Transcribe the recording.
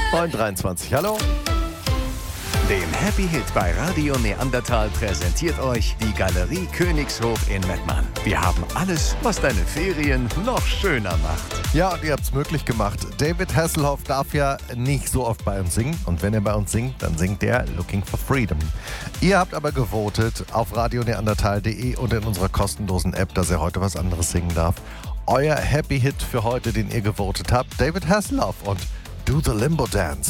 9:23, hallo. Den Happy Hit bei Radio Neandertal präsentiert euch die Galerie Königshof in Mettmann. Wir haben alles, was deine Ferien noch schöner macht. Ja, und ihr habt es möglich gemacht. David Hasselhoff darf ja nicht so oft bei uns singen. Und wenn er bei uns singt, dann singt er Looking for Freedom. Ihr habt aber gewotet auf radioneandertal.de und in unserer kostenlosen App, dass er heute was anderes singen darf. Euer Happy Hit für heute, den ihr gewotet habt, David Hasselhoff und Do the Limbo Dance.